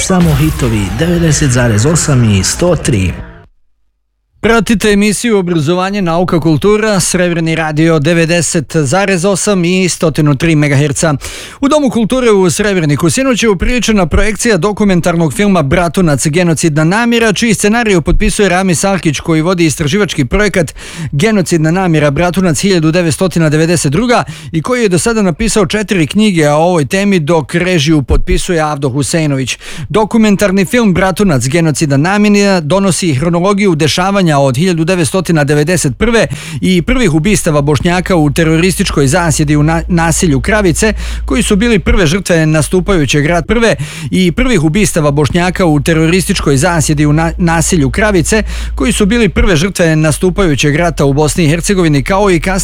Samo hitovi 90,8 i 103. Pratite emisiju Obrazovanje, nauka, kultura, Srebrni radio 90,8 i 103 MHz. U Domu kulture u Srebrniku sinoć je upriličena projekcija dokumentarnog filma Bratunac, genocidna namjera, čiji scenariju potpisuje Ramis Alkić, koji vodi istraživački projekat Genocidna namjera Bratunac 1992. i koji je do sada napisao 4 knjige o ovoj temi, dok režiju potpisuje Avdo Huseinović. Dokumentarni film Bratunac, genocidna namjera donosi hronologiju dešavanja od 1991. i prvih ubistava Bošnjaka u terorističkoj zasjedi u naselju Kravice, koji su bili prve žrtve nastupajućeg rata prve i prvih ubistava Bošnjaka u terorističkoj zasjedi u naselju Kravice, koji su bili prve žrtve nastupajućeg rata u Bosni i Hercegovini, kao i kasnije